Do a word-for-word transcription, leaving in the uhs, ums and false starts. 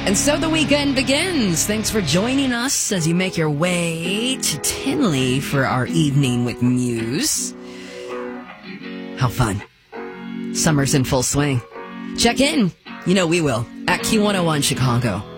And so the weekend begins. Thanks for joining us as you make your way to Tinley for our evening with Muse. How fun. Summer's in full swing. Check in. You know we will. At Q one oh one Chicago.